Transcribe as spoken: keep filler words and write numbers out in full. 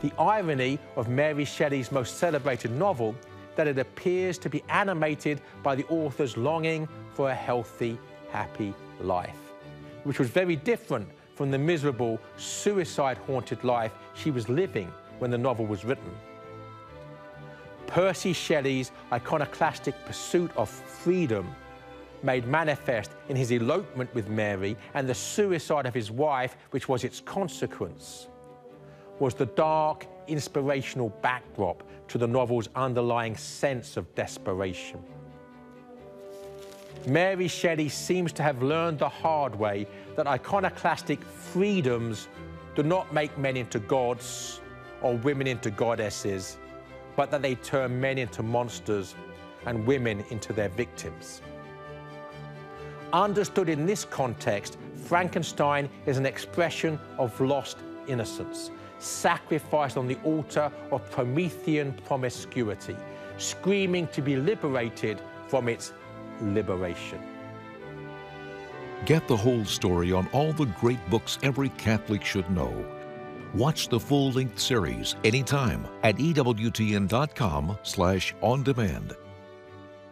The irony of Mary Shelley's most celebrated novel that it appears to be animated by the author's longing for a healthy, happy life, which was very different from the miserable, suicide-haunted life she was living when the novel was written. Percy Shelley's iconoclastic pursuit of freedom, made manifest in his elopement with Mary and the suicide of his wife, which was its consequence, was the dark, inspirational backdrop to the novel's underlying sense of desperation. Mary Shelley seems to have learned the hard way that iconoclastic freedoms do not make men into gods or women into goddesses, but that they turn men into monsters and women into their victims. Understood in this context, Frankenstein is an expression of lost innocence, sacrificed on the altar of Promethean promiscuity, screaming to be liberated from its liberation. Get the whole story on all the great books every Catholic should know. Watch the full-length series anytime at E W T N dot com slash on demand.